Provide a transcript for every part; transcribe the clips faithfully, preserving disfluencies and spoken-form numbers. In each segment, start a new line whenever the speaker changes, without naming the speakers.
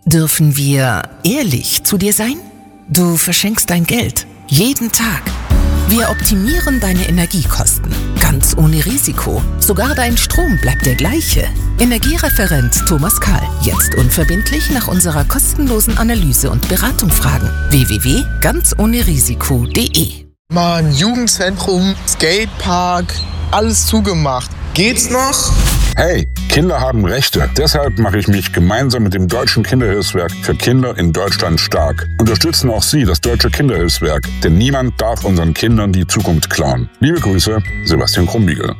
Dürfen wir ehrlich zu dir sein? Du verschenkst dein Geld. Jeden Tag. Wir optimieren deine Energiekosten. Ganz ohne Risiko. Sogar dein Strom bleibt der gleiche. Energiereferent Thomas Kahl. Jetzt unverbindlich nach unserer kostenlosen Analyse und Beratung fragen. w w w punkt ganz ohne risiko punkt de.
Mann, Jugendzentrum, Skatepark, alles zugemacht. Geht's noch?
Hey, Kinder haben Rechte. Deshalb mache ich mich gemeinsam mit dem Deutschen Kinderhilfswerk für Kinder in Deutschland stark. Unterstützen auch Sie das Deutsche Kinderhilfswerk, denn niemand darf unseren Kindern die Zukunft klauen. Liebe Grüße, Sebastian Krumbiegel.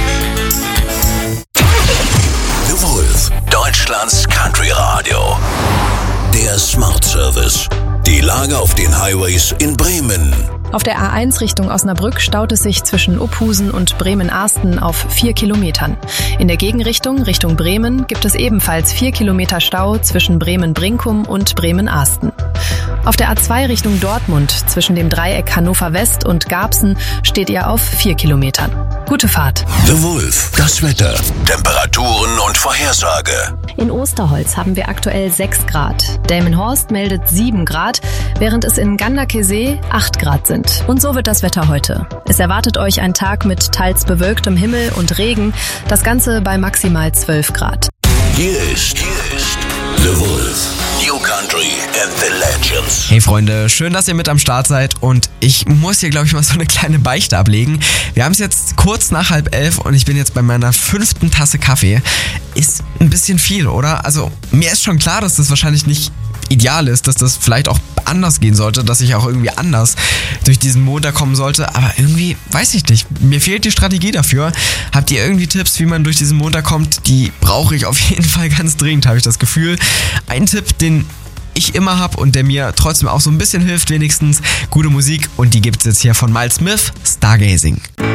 The Wolf, Deutschlands Country Radio. Der Smart Service. Die Lage auf den Highways in Bremen.
Auf der A eins Richtung Osnabrück staut es sich zwischen Uphusen und Bremen-Arsten auf vier Kilometern. In der Gegenrichtung, Richtung Bremen, gibt es ebenfalls vier Kilometer Stau zwischen Bremen-Brinkum und Bremen-Arsten. Auf der A zwei Richtung Dortmund zwischen dem Dreieck Hannover West und Garbsen steht ihr auf vier Kilometern. Gute Fahrt.
The Wolf, das Wetter, Temperaturen und Vorhersage.
In Osterholz haben wir aktuell sechs Grad. Delmenhorst meldet sieben Grad, während es in Ganderkesee acht Grad sind. Und so wird das Wetter heute. Es erwartet euch ein Tag mit teils bewölktem Himmel und Regen, das Ganze bei maximal zwölf Grad.
Hier ist, hier ist The Wolf, New Country and the Legends.
Hey Freunde, schön, dass ihr mit am Start seid und ich muss hier, glaube ich, mal so eine kleine Beichte ablegen. Wir haben es jetzt kurz nach halb elf und ich bin jetzt bei meiner fünften Tasse Kaffee. Ist ein bisschen viel, oder? Also mir ist schon klar, dass das wahrscheinlich nicht ideal ist, dass das vielleicht auch anders gehen sollte, dass ich auch irgendwie anders durch diesen Montag kommen sollte, aber irgendwie, weiß ich nicht, mir fehlt die Strategie dafür. Habt ihr irgendwie Tipps, wie man durch diesen Montag kommt? Die brauche ich auf jeden Fall ganz dringend, habe ich das Gefühl. Ein Tipp, den ich immer habe und der mir trotzdem auch so ein bisschen hilft, wenigstens gute Musik, und die gibt's jetzt hier von Miles Smith, Stargazing.